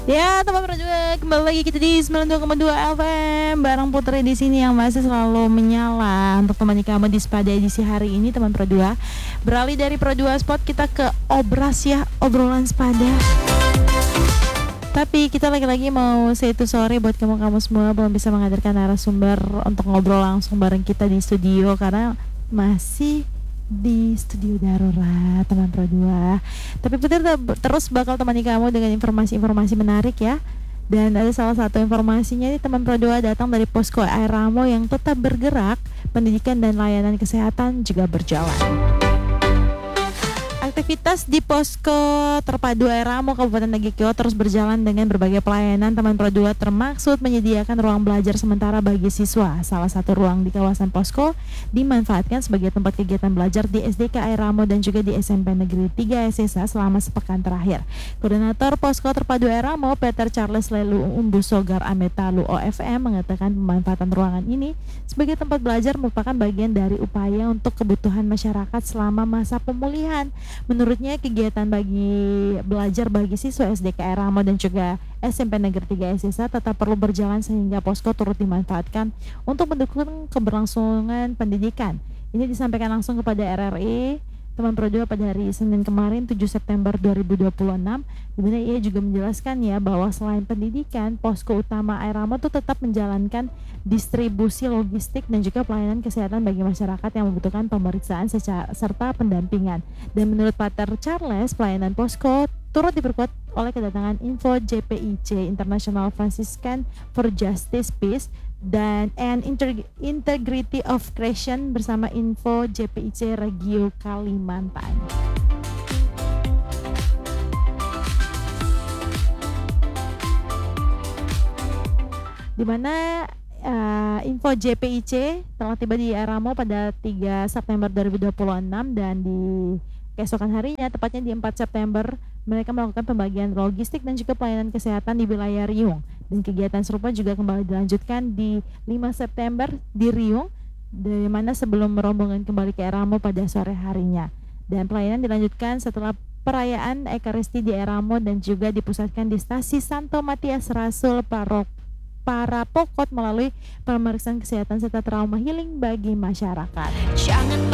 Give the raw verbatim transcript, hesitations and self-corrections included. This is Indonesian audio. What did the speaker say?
Ya, teman Prajurit, kembali lagi kita di sembilan puluh dua koma dua F M bareng Putri di sini yang masih selalu menyala untuk temani kamu di Spada edisi hari ini, teman Pro dua. Beralih dari Pro dua Spot kita ke obras ya, obrolan Spada. Tapi kita lagi-lagi mau say to sorry buat kamu-kamu semua belum bisa menghadirkan narasumber untuk ngobrol langsung bareng kita di studio karena masih di studio darurat, teman Pro dua. Tapi Putri terus bakal temani kamu dengan informasi-informasi menarik ya. Dan ada salah satu informasinya nih, teman Pro dua, datang dari Posko Airamo yang tetap bergerak, pendidikan dan layanan kesehatan juga berjalan. Aktivitas di Posko Terpadu Airamo Kabupaten Nagekeo terus berjalan dengan berbagai pelayanan, teman Pro dua, termaksud menyediakan ruang belajar sementara bagi siswa. Salah satu ruang di kawasan Posko dimanfaatkan sebagai tempat kegiatan belajar di S D K Airamo dan juga di S M P Negeri tiga S S A selama sepekan terakhir. Koordinator Posko Terpadu Airamo, Peter Charles Lelu Umbusogar Ametalu O F M, mengatakan pemanfaatan ruangan ini sebagai tempat belajar merupakan bagian dari upaya untuk kebutuhan masyarakat selama masa pemulihan. Menurutnya, kegiatan bagi belajar bagi siswa S D K Airamo dan juga S M P Negeri tiga S S A tetap perlu berjalan sehingga posko turut dimanfaatkan untuk mendukung keberlangsungan pendidikan. Ini disampaikan langsung kepada R R I teman Pro dua pada hari Senin kemarin tujuh September dua ribu dua puluh enam, di mana ia juga menjelaskan ya bahwa selain pendidikan, posko utama Airamo itu tetap menjalankan distribusi logistik dan juga pelayanan kesehatan bagi masyarakat yang membutuhkan pemeriksaan secara, serta pendampingan. Dan menurut Pater Charles, pelayanan posko turut diperkuat oleh kedatangan Info J P I C International Franciscan for Justice Peace dan and Integrity of Creation bersama Info J P I C Regio Kalimantan. Di mana uh, Info J P I C telah tiba di Airamo pada tiga September dua ribu dua puluh enam dan di keesokan harinya, tepatnya di empat September, mereka melakukan pembagian logistik dan juga pelayanan kesehatan di wilayah Riung. Dan kegiatan serupa juga kembali dilanjutkan di lima September di Riung, di mana sebelum rombongan kembali ke Airamo pada sore harinya. Dan pelayanan dilanjutkan setelah perayaan Ekaristi di Airamo dan juga dipusatkan di stasi Santo Matias Rasul Parok para Pokot melalui pemeriksaan kesehatan serta trauma healing bagi masyarakat. Jangan